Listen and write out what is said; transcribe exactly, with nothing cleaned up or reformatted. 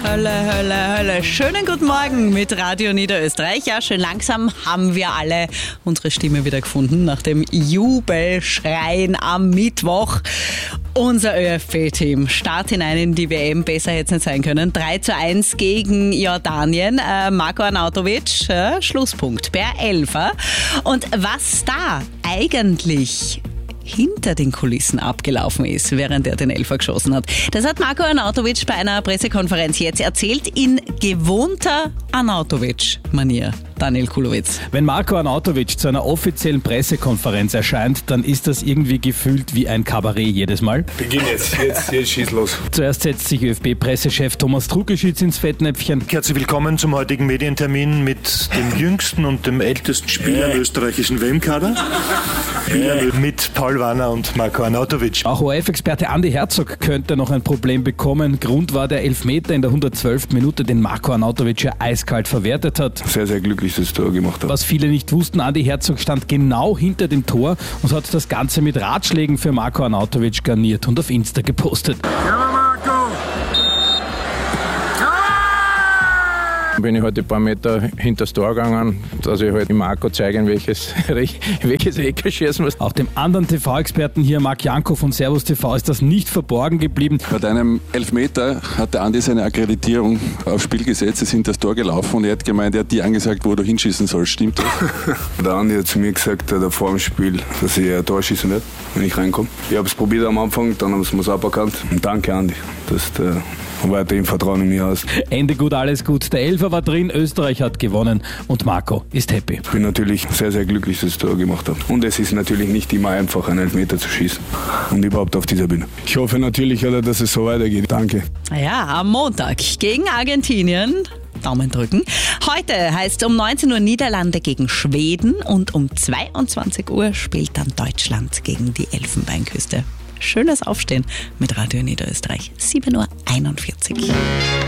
Hölle, Hölle, Hölle. Schönen guten Morgen mit Radio Niederösterreich. Ja, schön langsam haben wir alle unsere Stimme wieder gefunden nach dem Jubelschreien am Mittwoch. Unser ÖFB-Team Start hinein in die W M, besser hätte es nicht sein können. drei zu eins gegen Jordanien. Äh, Marko Arnautovic, äh, Schlusspunkt per Elfer. Und was da eigentlich hinter den Kulissen abgelaufen ist, während er den Elfer geschossen hat. Das hat Marko Arnautovic bei einer Pressekonferenz jetzt erzählt, in gewohnter Arnautovic-Manier. Daniel Kulowitz. Wenn Marko Arnautovic zu einer offiziellen Pressekonferenz erscheint, dann ist das irgendwie gefühlt wie ein Kabarett jedes Mal. Beginn jetzt, jetzt, jetzt schieß los. Zuerst setzt sich ÖFB-Pressechef Thomas Trukeschitz ins Fettnäpfchen. Herzlich willkommen zum heutigen Medientermin mit dem jüngsten und dem ältesten Spieler im österreichischen W M-Kader. Spieler mit Paul Warner und Marko Arnautovic. Auch O R F-Experte Andi Herzog könnte noch ein Problem bekommen. Grund war der Elfmeter in der hundertzwölften Minute, den Marko Arnautovic ja eiskalt verwertet hat. Sehr, sehr glücklich das Tor gemacht hat. Was viele nicht wussten, Andi Herzog stand genau hinter dem Tor und hat das Ganze mit Ratschlägen für Marko Arnautovic garniert und auf Insta gepostet. Ja, Marko! Bin ich halt ein paar Meter hinter das Tor gegangen, dass ich halt dem Marco zeigen, welches, welches Eck schießen muss. Auch dem anderen T V-Experten hier, Marc Janko von Servus T V, ist das nicht verborgen geblieben. Bei einem Elfmeter hat der Andi seine Akkreditierung aufs Spiel gesetzt, ist hinter das Tor gelaufen und er hat gemeint, er hat die angesagt, wo du hinschießen sollst. Stimmt das? Der Andi hat zu mir gesagt, da vor dem Spiel, dass ich ein Tor schießen werde, wenn ich reinkomme. Ich habe es probiert am Anfang, dann haben sie es aberkannt. Und danke, Andi, dass du weiterhin Vertrauen in mich hast. Ende gut, alles gut. Der Elfer war drin, Österreich hat gewonnen und Marco ist happy. Ich bin natürlich sehr, sehr glücklich, dass ich das Tor gemacht habe. Und es ist natürlich nicht immer einfach, einen Elfmeter zu schießen. Und überhaupt auf dieser Bühne. Ich hoffe natürlich, dass es so weitergeht. Danke. Ja, am Montag gegen Argentinien. Daumen drücken. Heute heißt um neunzehn Uhr Niederlande gegen Schweden und um zweiundzwanzig Uhr spielt dann Deutschland gegen die Elfenbeinküste. Schönes Aufstehen mit Radio Niederösterreich. sieben Uhr einundvierzig.